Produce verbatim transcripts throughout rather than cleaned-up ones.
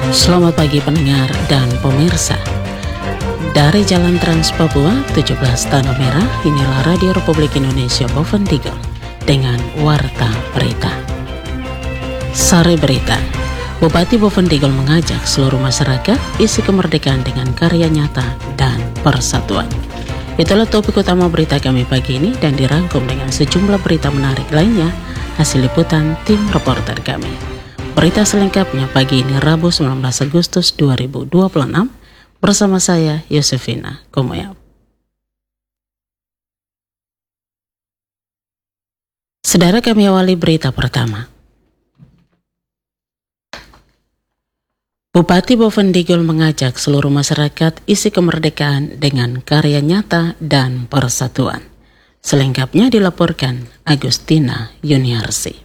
Selamat pagi pendengar dan pemirsa. Dari Jalan Trans Papua tujuh belas Tanah Merah, inilah Radio Republik Indonesia Boven Digul dengan Warta Berita. Sari Berita. Bupati Boven Digul mengajak seluruh masyarakat isi kemerdekaan dengan karya nyata dan persatuan. Itulah topik utama berita kami pagi ini dan dirangkum dengan sejumlah berita menarik lainnya hasil liputan tim reporter kami. Berita selengkapnya pagi ini Rabu sembilan belas Agustus dua ribu dua puluh enam bersama saya Yosefina Komoyap. Saudara, kami awali berita pertama. Bupati Boven Digul mengajak seluruh masyarakat isi kemerdekaan dengan karya nyata dan persatuan. Selengkapnya dilaporkan Agustina Yuniarsi.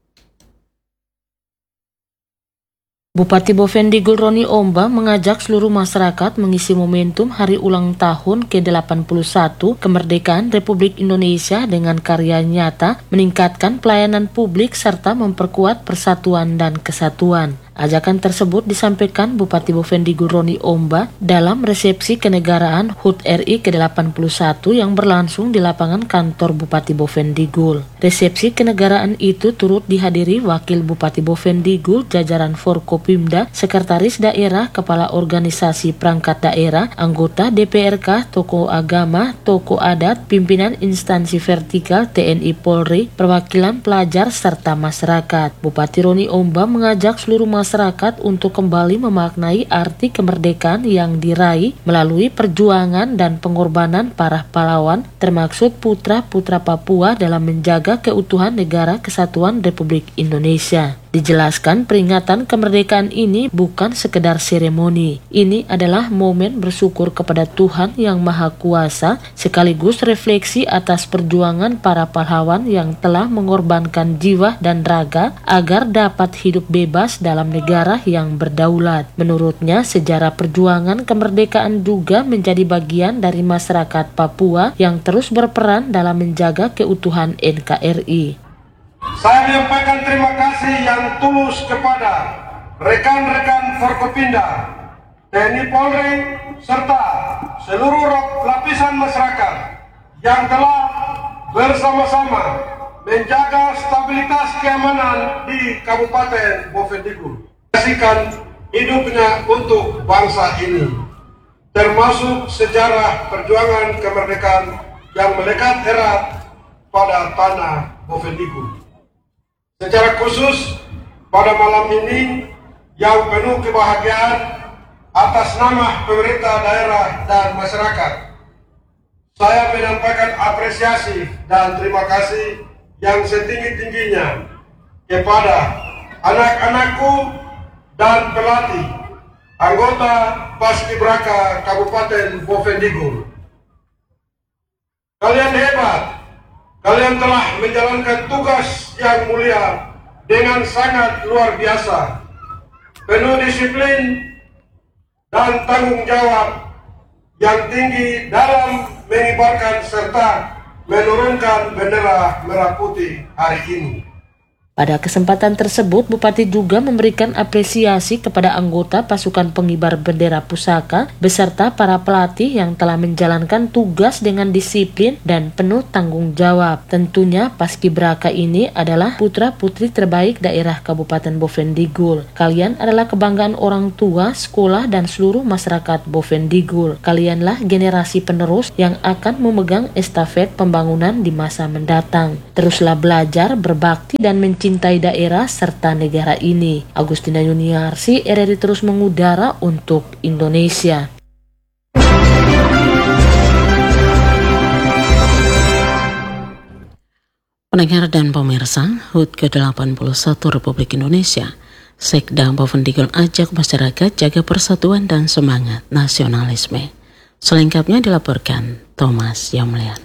Bupati Boven Digul Roni Omba mengajak seluruh masyarakat mengisi momentum hari ulang tahun ke delapan puluh satu kemerdekaan Republik Indonesia dengan karya nyata, meningkatkan pelayanan publik serta memperkuat persatuan dan kesatuan. Ajakan tersebut disampaikan Bupati Boven Digul Roni Omba dalam resepsi kenegaraan H U T R I ke delapan puluh satu yang berlangsung di lapangan kantor Bupati Boven Digul. Resepsi kenegaraan itu turut dihadiri Wakil Bupati Boven Digul, jajaran Forkopimda, Sekretaris Daerah, Kepala Organisasi Perangkat Daerah, anggota D P R K, tokoh agama, tokoh adat, pimpinan instansi vertikal T N I Polri, perwakilan pelajar, serta masyarakat. Bupati Roni Omba mengajak seluruh masyarakat masyarakat untuk kembali memaknai arti kemerdekaan yang diraih melalui perjuangan dan pengorbanan para pahlawan, termasuk putra-putra Papua dalam menjaga keutuhan negara kesatuan Republik Indonesia. Dijelaskan peringatan kemerdekaan ini bukan sekedar seremoni. Ini adalah momen bersyukur kepada Tuhan Yang Maha Kuasa, sekaligus refleksi atas perjuangan para pahlawan yang telah mengorbankan jiwa dan raga agar dapat hidup bebas dalam negara yang berdaulat. Menurutnya, sejarah perjuangan kemerdekaan juga menjadi bagian dari masyarakat Papua yang terus berperan dalam menjaga keutuhan N K R I. Saya menyampaikan terima kasih yang tulus kepada rekan-rekan Forkopimda, T N I Polri, serta seluruh lapisan masyarakat yang telah bersama-sama menjaga stabilitas keamanan di Kabupaten Boven Digul. Kasihkan hidupnya untuk bangsa ini, termasuk sejarah perjuangan kemerdekaan yang melekat erat pada tanah Boven Digul. Secara khusus pada malam ini yang penuh kebahagiaan atas nama pemerintah daerah dan masyarakat, saya menyampaikan apresiasi dan terima kasih yang setinggi-tingginya kepada anak-anakku dan pelatih anggota Paskibraka Kabupaten Boven Digul. Kalian hebat. Kalian telah menjalankan tugas yang mulia dengan sangat luar biasa, penuh disiplin dan tanggung jawab yang tinggi dalam mengibarkan serta menurunkan bendera merah putih hari ini. Pada kesempatan tersebut, Bupati juga memberikan apresiasi kepada anggota pasukan pengibar bendera pusaka beserta para pelatih yang telah menjalankan tugas dengan disiplin dan penuh tanggung jawab. Tentunya Paskibraka ini adalah putra-putri terbaik daerah Kabupaten Boven Digul. Kalian adalah kebanggaan orang tua, sekolah, dan seluruh masyarakat Boven Digul. Kalianlah generasi penerus yang akan memegang estafet pembangunan di masa mendatang. Teruslah belajar, berbakti, dan mencintai cintai daerah serta negara ini. Agustina Yuniarsi, R R I terus mengudara untuk Indonesia. Pendengar dan pemirsa, H U T ke delapan puluh satu Republik Indonesia, Sekda Boven Digul ajak masyarakat jaga persatuan dan semangat nasionalisme. Selengkapnya dilaporkan Thomas Yamlian.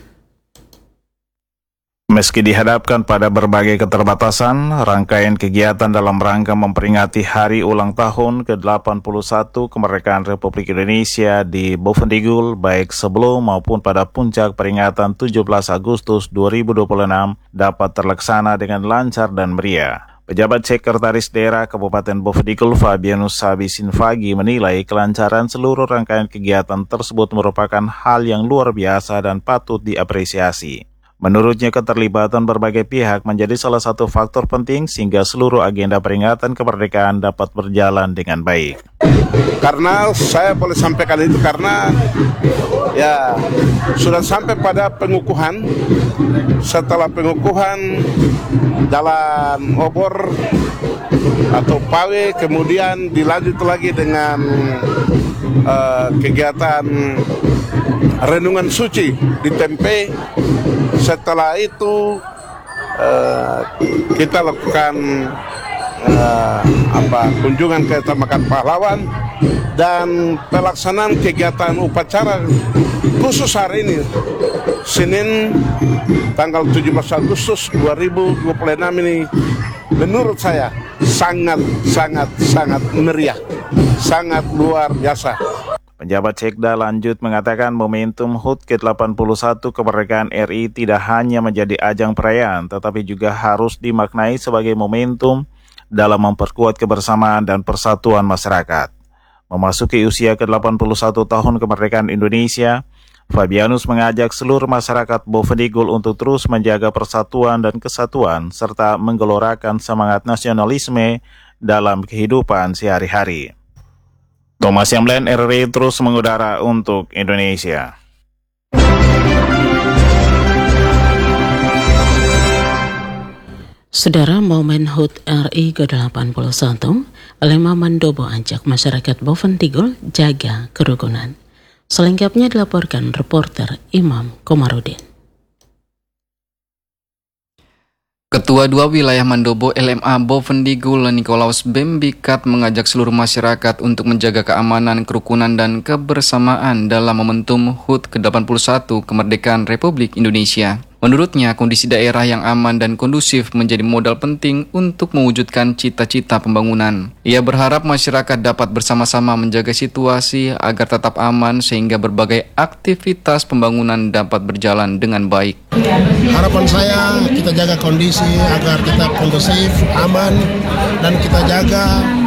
Meski dihadapkan pada berbagai keterbatasan, rangkaian kegiatan dalam rangka memperingati hari ulang tahun ke delapan puluh satu kemerdekaan Republik Indonesia di Boven Digul, baik sebelum maupun pada puncak peringatan tujuh belas Agustus dua ribu dua puluh enam, dapat terlaksana dengan lancar dan meriah. Pejabat Sekretaris Daerah Kabupaten Bovendigul Fabianus Sabisinvagi menilai kelancaran seluruh rangkaian kegiatan tersebut merupakan hal yang luar biasa dan patut diapresiasi. Menurutnya, keterlibatan berbagai pihak menjadi salah satu faktor penting sehingga seluruh agenda peringatan kemerdekaan dapat berjalan dengan baik. Karena saya boleh sampaikan itu karena ya sudah sampai pada pengukuhan. Setelah pengukuhan jalan obor atau pawe, kemudian dilanjut lagi dengan uh, kegiatan renungan suci di Tempe. Setelah itu uh, kita lakukan uh, apa kunjungan ke Tamakan Pahlawan dan pelaksanaan kegiatan upacara khusus hari ini Senin tanggal tujuh belas Agustus dua ribu dua puluh enam ini menurut saya sangat sangat sangat meriah, sangat luar biasa. Penjabat Sekda lanjut mengatakan momentum H U T ke delapan puluh satu kemerdekaan R I tidak hanya menjadi ajang perayaan, tetapi juga harus dimaknai sebagai momentum dalam memperkuat kebersamaan dan persatuan masyarakat. Memasuki usia ke delapan puluh satu tahun kemerdekaan Indonesia, Fabianus mengajak seluruh masyarakat Bovendigul untuk terus menjaga persatuan dan kesatuan serta menggelorakan semangat nasionalisme dalam kehidupan sehari-hari. Thomas Yamlen, R R I terus mengudara untuk Indonesia. Saudara, momen H U T R I ke delapan puluh satu, Lema Mandobo ajak masyarakat Bovendigul jaga kerukunan. Selengkapnya dilaporkan reporter Imam Komarudin. Ketua dua Wilayah Mandobo L M A Bovendigul Nikolaus Bembikat mengajak seluruh masyarakat untuk menjaga keamanan, kerukunan, dan kebersamaan dalam momentum H U T ke delapan puluh satu kemerdekaan Republik Indonesia. Menurutnya, kondisi daerah yang aman dan kondusif menjadi modal penting untuk mewujudkan cita-cita pembangunan. Ia berharap masyarakat dapat bersama-sama menjaga situasi agar tetap aman sehingga berbagai aktivitas pembangunan dapat berjalan dengan baik. Harapan saya kita jaga kondisi agar tetap kondusif, aman, dan kita jaga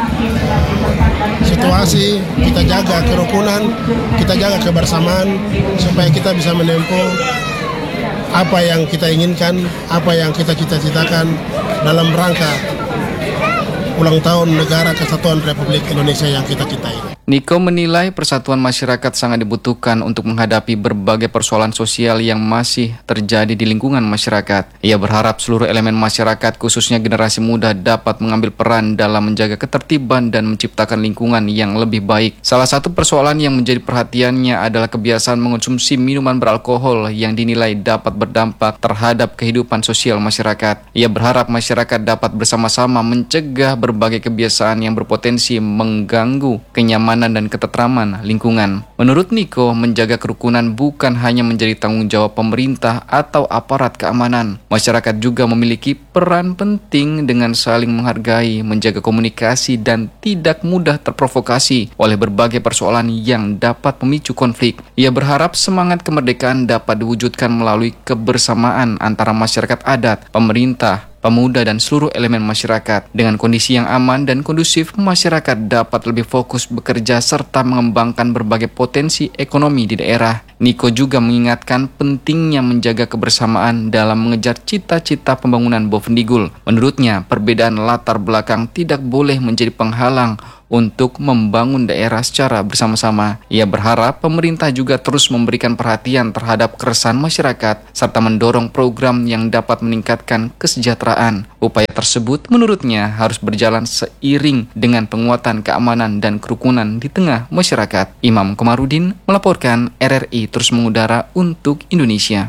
situasi, kita jaga kerukunan, kita jaga kebersamaan supaya kita bisa menempuh apa yang kita inginkan, apa yang kita cita-citakan dalam rangka ulang tahun Negara Kesatuan Republik Indonesia yang kita cintai. Niko menilai persatuan masyarakat sangat dibutuhkan untuk menghadapi berbagai persoalan sosial yang masih terjadi di lingkungan masyarakat. Ia berharap seluruh elemen masyarakat, khususnya generasi muda, dapat mengambil peran dalam menjaga ketertiban dan menciptakan lingkungan yang lebih baik. Salah satu persoalan yang menjadi perhatiannya adalah kebiasaan mengonsumsi minuman beralkohol yang dinilai dapat berdampak terhadap kehidupan sosial masyarakat. Ia berharap masyarakat dapat bersama-sama mencegah berbagai kebiasaan yang berpotensi mengganggu kenyamanan dan ketentraman lingkungan. Menurut Niko, menjaga kerukunan bukan hanya menjadi tanggung jawab pemerintah atau aparat keamanan. Masyarakat juga memiliki peran penting dengan saling menghargai, menjaga komunikasi, dan tidak mudah terprovokasi oleh berbagai persoalan yang dapat memicu konflik. Ia berharap semangat kemerdekaan dapat diwujudkan melalui kebersamaan antara masyarakat adat, pemerintah, pemuda, dan seluruh elemen masyarakat. Dengan kondisi yang aman dan kondusif, masyarakat dapat lebih fokus bekerja serta mengembangkan berbagai potensi ekonomi di daerah. Niko juga mengingatkan pentingnya menjaga kebersamaan dalam mengejar cita-cita pembangunan Bovendigul. Menurutnya, perbedaan latar belakang tidak boleh menjadi penghalang untuk membangun daerah secara bersama-sama. Ia berharap pemerintah juga terus memberikan perhatian terhadap keresahan masyarakat serta mendorong program yang dapat meningkatkan kesejahteraan. Upaya tersebut menurutnya harus berjalan seiring dengan penguatan keamanan dan kerukunan di tengah masyarakat. Imam Komarudin melaporkan, R R I terus mengudara untuk Indonesia.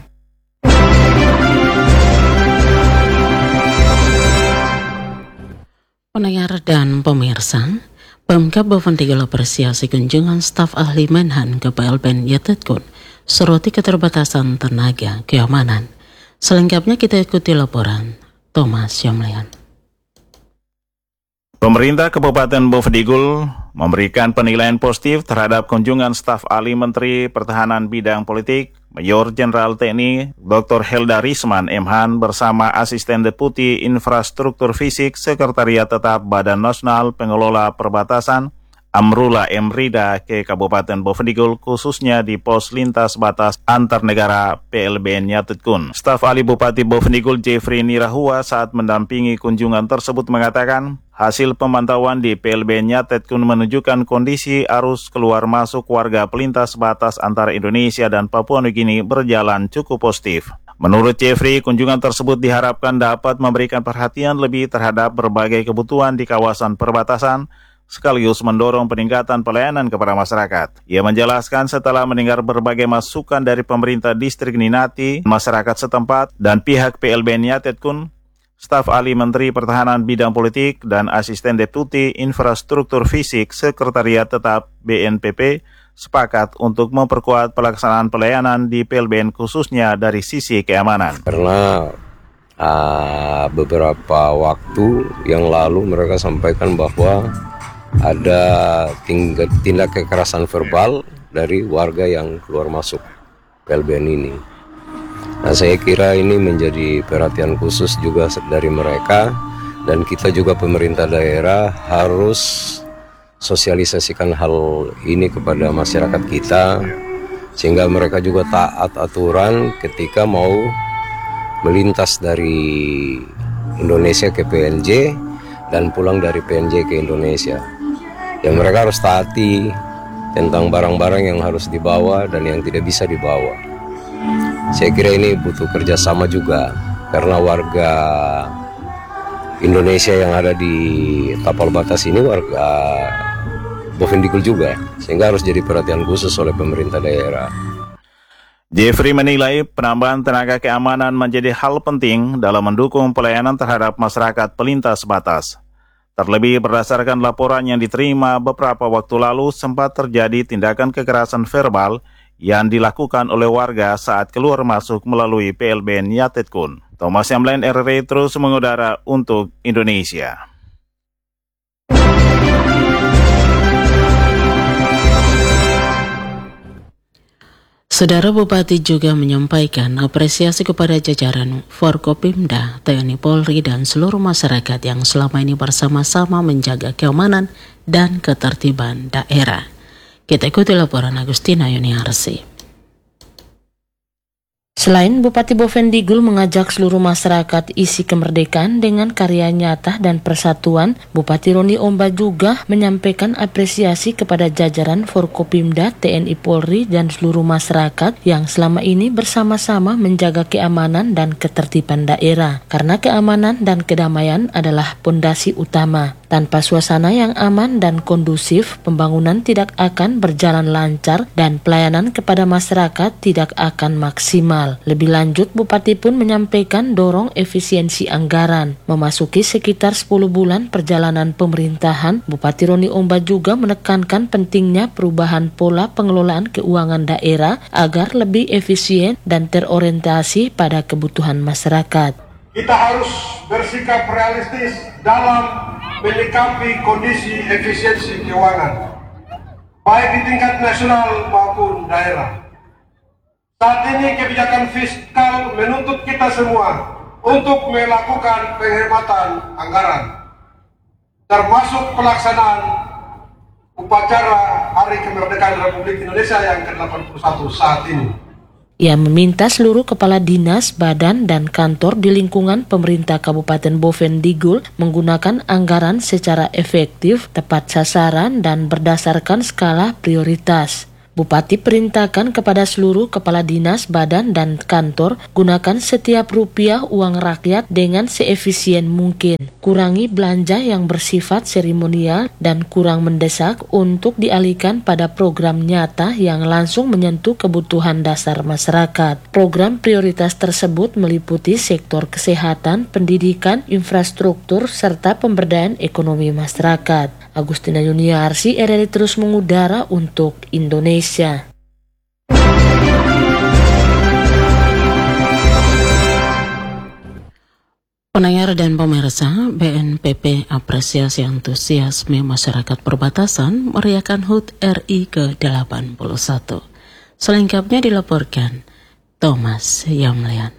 Pendengar dan pemirsa, Pemkab Bovendigul apresiasi kunjungan staf ahli Menhan ke P L B N Yatetkun, soroti keterbatasan tenaga keamanan. Selengkapnya kita ikuti laporan Thomas Yamlian. Pemerintah Kabupaten Bovendigul memberikan penilaian positif terhadap kunjungan staf ahli Menteri Pertahanan bidang politik Mayor Jenderal T N I Doktor Helda Risman M. Han bersama Asisten Deputi Infrastruktur Fisik Sekretariat Tetap Badan Nasional Pengelola Perbatasan Amrullah M. Rida ke Kabupaten Bovendigul, khususnya di pos lintas batas antar negara P L B N Yatetkun. Staf ahli Bupati Bovendigul Jeffrey Nirahua saat mendampingi kunjungan tersebut mengatakan, hasil pemantauan di P L B N Yatetkun menunjukkan kondisi arus keluar masuk warga pelintas batas antara Indonesia dan Papua Nugini berjalan cukup positif. Menurut Jeffrey, kunjungan tersebut diharapkan dapat memberikan perhatian lebih terhadap berbagai kebutuhan di kawasan perbatasan, sekaligus mendorong peningkatan pelayanan kepada masyarakat. Ia menjelaskan setelah mendengar berbagai masukan dari pemerintah distrik Ninati, masyarakat setempat, dan pihak P L B N Yatetkun, staf ahli Menteri Pertahanan Bidang Politik dan Asisten Deputi Infrastruktur Fisik Sekretariat Tetap B N P P sepakat untuk memperkuat pelaksanaan pelayanan di P L B N khususnya dari sisi keamanan. Karena uh, beberapa waktu yang lalu mereka sampaikan bahwa ada tindak kekerasan verbal dari warga yang keluar masuk P L B N ini. Nah, saya kira ini menjadi perhatian khusus juga dari mereka, dan kita juga pemerintah daerah harus sosialisasikan hal ini kepada masyarakat kita sehingga mereka juga taat aturan ketika mau melintas dari Indonesia ke P N J dan pulang dari P N J ke Indonesia. Ya, mereka harus taati tentang barang-barang yang harus dibawa dan yang tidak bisa dibawa. Saya kira ini butuh kerjasama juga, karena warga Indonesia yang ada di tapal batas ini warga Bovendigul juga, sehingga harus jadi perhatian khusus oleh pemerintah daerah. Jeffrey menilai penambahan tenaga keamanan menjadi hal penting dalam mendukung pelayanan terhadap masyarakat pelintas batas. Terlebih berdasarkan laporan yang diterima beberapa waktu lalu sempat terjadi tindakan kekerasan verbal yang dilakukan oleh warga saat keluar masuk melalui P L B N Yatetkun. Thomas Yamlen R R I terus mengudara untuk Indonesia. Saudara Bupati juga menyampaikan apresiasi kepada jajaran Forkopimda, T N I Polri, dan seluruh masyarakat yang selama ini bersama-sama menjaga keamanan dan ketertiban daerah. Kita ikuti laporan Agustina Yuniarsi. Selain Bupati Bovendigul mengajak seluruh masyarakat isi kemerdekaan dengan karya nyata dan persatuan, Bupati Roni Omba juga menyampaikan apresiasi kepada jajaran Forkopimda, T N I Polri, dan seluruh masyarakat yang selama ini bersama-sama menjaga keamanan dan ketertiban daerah. Karena keamanan dan kedamaian adalah pondasi utama. Tanpa suasana yang aman dan kondusif, pembangunan tidak akan berjalan lancar dan pelayanan kepada masyarakat tidak akan maksimal. Lebih lanjut, Bupati pun menyampaikan dorong efisiensi anggaran. Memasuki sekitar sepuluh bulan perjalanan pemerintahan, Bupati Roni Omba juga menekankan pentingnya perubahan pola pengelolaan keuangan daerah agar lebih efisien dan terorientasi pada kebutuhan masyarakat. Kita harus bersikap realistis dalam menyikapi kondisi efisiensi keuangan, baik di tingkat nasional maupun daerah. Saat ini kebijakan fiskal menuntut kita semua untuk melakukan penghematan anggaran, termasuk pelaksanaan upacara Hari Kemerdekaan Republik Indonesia yang ke delapan puluh satu saat ini. Ia meminta seluruh kepala dinas, badan, dan kantor di lingkungan pemerintah Kabupaten Bovendigul menggunakan anggaran secara efektif, tepat sasaran, dan berdasarkan skala prioritas. Bupati perintahkan kepada seluruh kepala dinas, badan, dan kantor gunakan setiap rupiah uang rakyat dengan seefisien mungkin. Kurangi belanja yang bersifat seremonial dan kurang mendesak untuk dialihkan pada program nyata yang langsung menyentuh kebutuhan dasar masyarakat. Program prioritas tersebut meliputi sektor kesehatan, pendidikan, infrastruktur, serta pemberdayaan ekonomi masyarakat. Agustina Yuniarsi, R R I terus mengudara untuk Indonesia. Pendengar dan pemirsa, B N P P apresiasi antusiasme masyarakat perbatasan merayakan H U T R I ke delapan puluh satu. Selengkapnya dilaporkan Thomas Yamlian.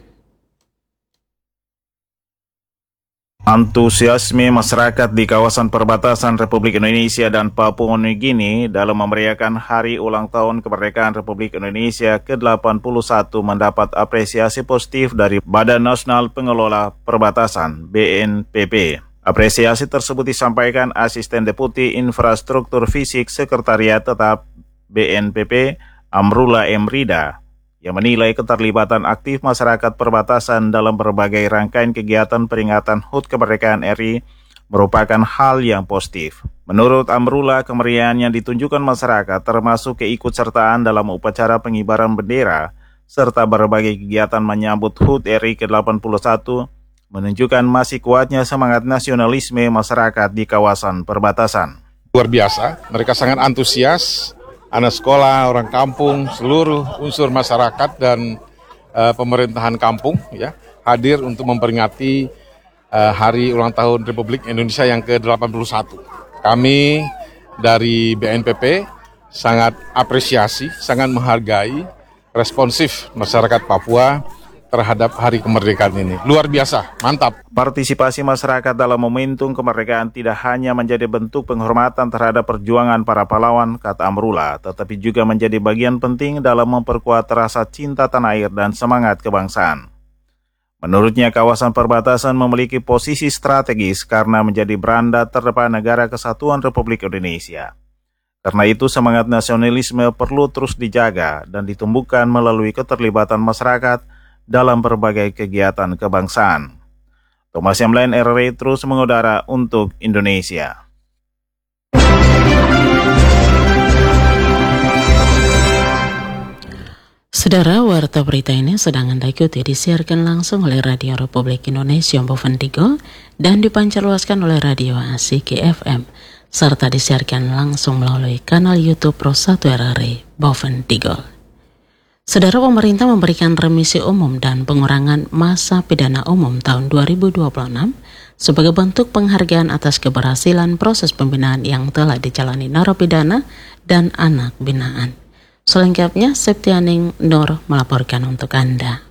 Antusiasme masyarakat di kawasan perbatasan Republik Indonesia dan Papua Nugini dalam memeriahkan Hari Ulang Tahun Kemerdekaan Republik Indonesia ke delapan puluh satu mendapat apresiasi positif dari Badan Nasional Pengelola Perbatasan B N P P. Apresiasi tersebut disampaikan Asisten Deputi Infrastruktur Fisik Sekretariat Tetap B N P P Amrullah M. Rida, yang menilai keterlibatan aktif masyarakat perbatasan dalam berbagai rangkaian kegiatan peringatan H U T Kemerdekaan R I merupakan hal yang positif. Menurut Amrullah, kemeriahan yang ditunjukkan masyarakat termasuk keikutsertaan dalam upacara pengibaran bendera serta berbagai kegiatan menyambut H U T R I ke delapan puluh satu menunjukkan masih kuatnya semangat nasionalisme masyarakat di kawasan perbatasan. Luar biasa, mereka sangat antusias. Anak sekolah, orang kampung, seluruh unsur masyarakat dan uh, pemerintahan kampung ya hadir untuk memperingati uh, Hari Ulang Tahun Republik Indonesia yang ke delapan puluh satu. Kami dari B N P P sangat apresiasi, sangat menghargai responsif masyarakat Papua terhadap Hari Kemerdekaan ini. Luar biasa, mantap. Partisipasi masyarakat dalam momentum kemerdekaan tidak hanya menjadi bentuk penghormatan terhadap perjuangan para pahlawan, kata Amrullah, tetapi juga menjadi bagian penting dalam memperkuat rasa cinta tanah air dan semangat kebangsaan. Menurutnya, kawasan perbatasan memiliki posisi strategis karena menjadi beranda terdepan negara kesatuan Republik Indonesia. Karena itu, semangat nasionalisme perlu terus dijaga dan ditumbuhkan melalui keterlibatan masyarakat dalam berbagai kegiatan kebangsaan. Thomas Yamlian R R I terus mengudara untuk Indonesia. Saudara, warta berita ini sedang Anda ikuti disiarkan langsung oleh Radio Republik Indonesia Boven Tigo dan dipancarluaskan oleh Radio Asik F M serta disiarkan langsung melalui kanal YouTube Pro satu R R I Boven Tigo. Saudara, pemerintah memberikan remisi umum dan pengurangan masa pidana umum tahun dua ribu dua puluh enam sebagai bentuk penghargaan atas keberhasilan proses pembinaan yang telah dijalani narapidana dan anak binaan. Selengkapnya, Septianing Nur melaporkan untuk Anda.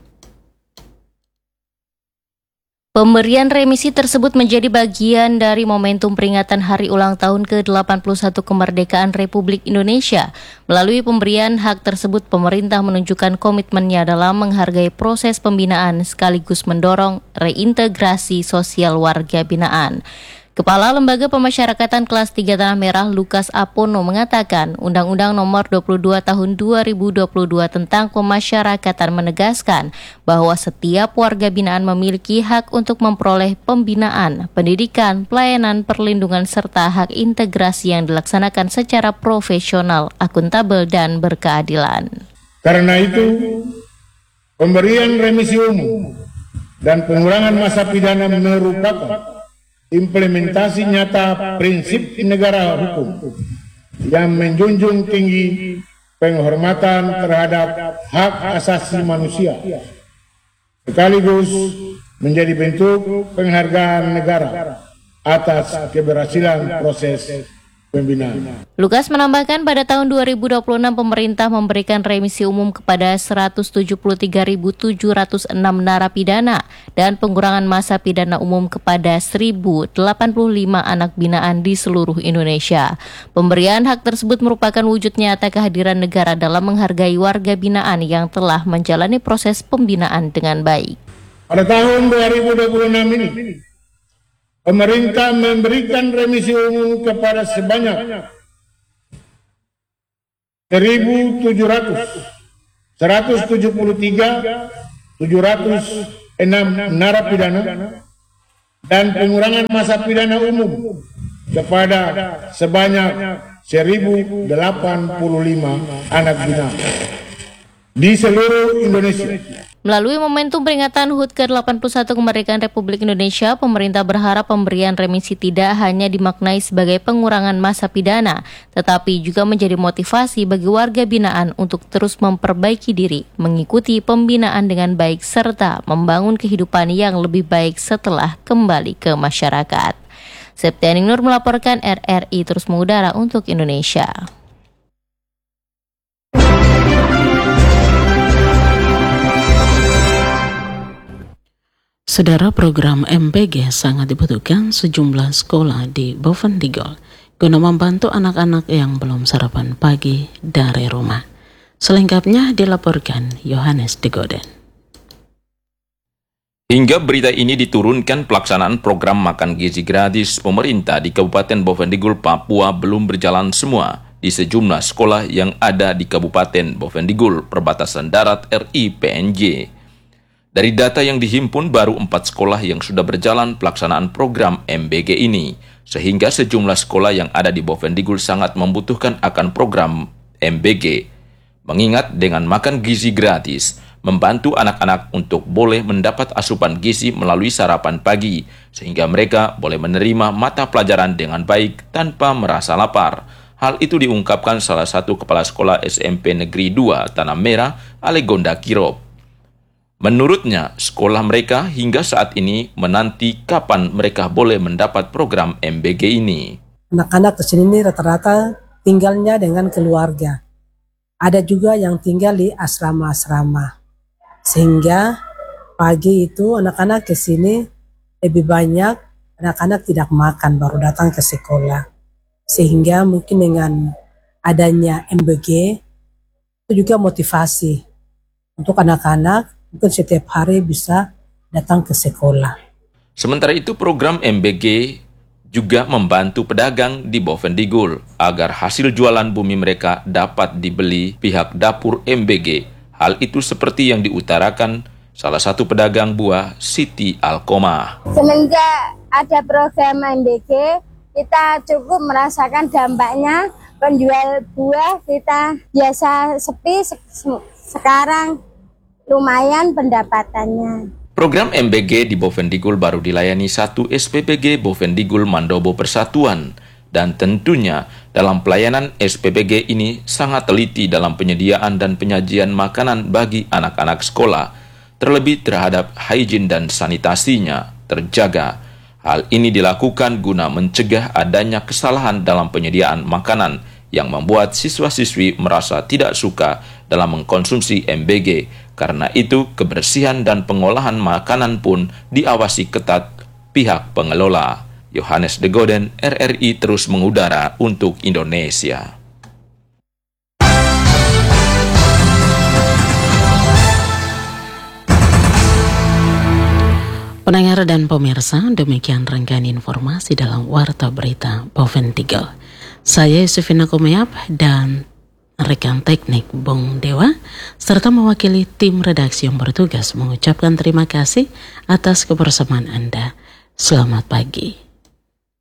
Pemberian remisi tersebut menjadi bagian dari momentum peringatan Hari Ulang Tahun ke delapan puluh satu Kemerdekaan Republik Indonesia. Melalui pemberian hak tersebut, pemerintah menunjukkan komitmennya dalam menghargai proses pembinaan sekaligus mendorong reintegrasi sosial warga binaan. Kepala Lembaga Pemasyarakatan Kelas tiga Tanah Merah Lukas Apono mengatakan Undang-Undang Nomor dua puluh dua Tahun dua ribu dua puluh dua tentang pemasyarakatan menegaskan bahwa setiap warga binaan memiliki hak untuk memperoleh pembinaan, pendidikan, pelayanan, perlindungan serta hak integrasi yang dilaksanakan secara profesional, akuntabel dan berkeadilan. Karena itu, pemberian remisi umum dan pengurangan masa pidana merupakan implementasi nyata prinsip negara hukum yang menjunjung tinggi penghormatan terhadap hak asasi manusia, sekaligus menjadi bentuk penghargaan negara atas keberhasilan proses pembinaan. Lukas menambahkan pada tahun dua ribu dua puluh enam pemerintah memberikan remisi umum kepada seratus tujuh puluh tiga ribu tujuh ratus enam narapidana dan pengurangan masa pidana umum kepada seribu delapan puluh lima anak binaan di seluruh Indonesia. Pemberian hak tersebut merupakan wujud nyata kehadiran negara dalam menghargai warga binaan yang telah menjalani proses pembinaan dengan baik. Pada tahun dua ribu dua puluh enam ini, pemerintah memberikan remisi umum kepada sebanyak seribu tujuh ratus, seratus tujuh puluh tiga, tujuh ratus enam narapidana dan pengurangan masa pidana umum kepada sebanyak seribu delapan puluh lima anak binaan di seluruh Indonesia. Melalui momentum peringatan H U T ke delapan puluh satu Kemerdekaan Republik Indonesia, pemerintah berharap pemberian remisi tidak hanya dimaknai sebagai pengurangan masa pidana, tetapi juga menjadi motivasi bagi warga binaan untuk terus memperbaiki diri, mengikuti pembinaan dengan baik, serta membangun kehidupan yang lebih baik setelah kembali ke masyarakat. Septianing Nur melaporkan, R R I terus mengudara untuk Indonesia. Saudara, program M B G sangat dibutuhkan sejumlah sekolah di Bovendigul guna membantu anak-anak yang belum sarapan pagi dari rumah. Selengkapnya dilaporkan Yohanes De Goden. Hingga berita ini diturunkan, pelaksanaan program makan gizi gratis pemerintah di Kabupaten Bovendigul, Papua belum berjalan semua di sejumlah sekolah yang ada di Kabupaten Bovendigul, perbatasan darat R I P N J. Dari data yang dihimpun, baru empat sekolah yang sudah berjalan pelaksanaan program M B G ini, sehingga sejumlah sekolah yang ada di Bovendigul sangat membutuhkan akan program M B G. Mengingat dengan makan gizi gratis, membantu anak-anak untuk boleh mendapat asupan gizi melalui sarapan pagi, sehingga mereka boleh menerima mata pelajaran dengan baik tanpa merasa lapar. Hal itu diungkapkan salah satu kepala sekolah S M P Negeri dua Tanah Merah, Alegonda Kirop. Menurutnya, sekolah mereka hingga saat ini menanti kapan mereka boleh mendapat program M B G ini. Anak-anak di sini rata-rata tinggalnya dengan keluarga. Ada juga yang tinggal di asrama-asrama. Sehingga pagi itu anak-anak ke sini lebih banyak, anak-anak tidak makan baru datang ke sekolah. Sehingga mungkin dengan adanya M B G itu juga motivasi untuk anak-anak mungkin setiap hari bisa datang ke sekolah. Sementara itu, program M B G juga membantu pedagang di Bovendigul agar hasil jualan bumi mereka dapat dibeli pihak dapur M B G. Hal itu seperti yang diutarakan salah satu pedagang buah, Siti Alkoma. Semenjak ada program M B G, kita cukup merasakan dampaknya. Penjual buah kita biasa sepi, sekarang lumayan pendapatannya. Program M B G di Bovendigul baru dilayani satu S P P G Bovendigul Mandobo Persatuan. Dan tentunya dalam pelayanan S P P G ini sangat teliti dalam penyediaan dan penyajian makanan bagi anak-anak sekolah. Terlebih terhadap hygiene dan sanitasinya terjaga. Hal ini dilakukan guna mencegah adanya kesalahan dalam penyediaan makanan yang membuat siswa-siswi merasa tidak suka dalam mengkonsumsi M B G. Karena itu, kebersihan dan pengolahan makanan pun diawasi ketat pihak pengelola. Yohanes De Goden, R R I terus mengudara untuk Indonesia. Pendengar dan pemirsa, demikian rangkaian informasi dalam Warta Berita Bovendigul. Saya Yusufina Komeap dan rekan teknik Bung Dewa, serta mewakili tim redaksi yang bertugas mengucapkan terima kasih atas kebersamaan Anda. Selamat pagi.